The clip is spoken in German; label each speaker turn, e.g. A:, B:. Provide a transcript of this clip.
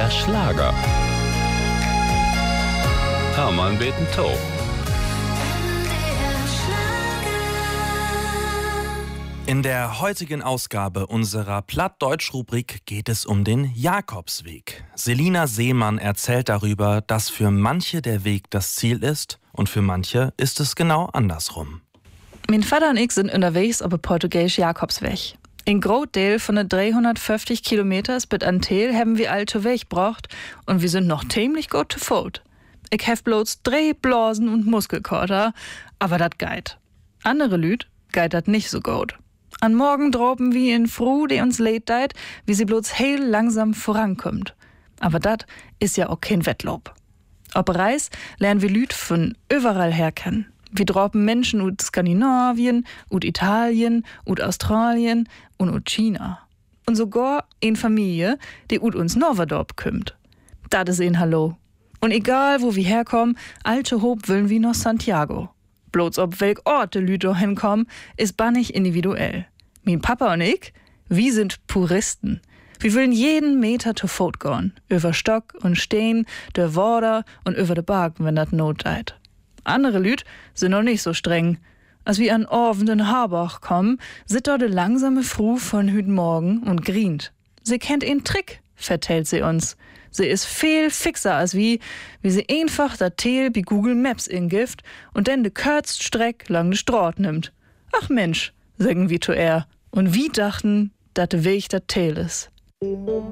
A: MDR Schlager. Hermann beten Tau.
B: In der heutigen Ausgabe unserer Plattdeutsch-Rubrik geht es um den Jakobsweg. Selina Seemann erzählt darüber, dass für manche der Weg das Ziel ist und für manche ist es genau andersrum.
C: Mein Vater und ich sind unterwegs auf dem portugiesischen Jakobsweg. In Großteil von den 350 Kilometern bis an Tel haben wir alte Weg gebracht und wir sind noch ziemlich gut zu Fuß. Ich hab bloß 3 Blasen und Muskelkater, aber dat geht. Andere Lüd geht dat nicht so gut. An Morgen droben wie in Fru, die uns leid deit, wie sie bloß heel langsam vorankommt. Aber dat is ja auch kein Wettlob. Ob Reis lernen wir Lüd von überall her kennen. Wir droben Menschen ut Skandinavien, ut Italien, ut Australien und ut China. Und sogar in Familie, die ut uns Norverdorp kümmt. Dat is ein Hallo. Und egal, wo wir herkommen, alte Hob willen wir nach Santiago. Bloß ob welk Ort de Lüd hinkommen, ist bannig individuell. Mein Papa und ich, wir sind Puristen. Wir wollen jeden Meter zu Fuß gehen. Über Stock und Stein, der Wader und über de Berg, wenn dat Not deit. Andere Lüd sind noch nicht so streng. Als wir an Orven Harbach kommen, sit dort de langsame Fru von hüt Morgen und grient. Sie kennt einen Trick, vertellt sie uns. Sie ist viel fixer als wie sie einfach das Tel bei Google Maps ingift und dann de kürzt Streck lang de Straat nimmt. Ach Mensch, sagen wir zu er. Und wie dachten, dat de Weg dat Tel is.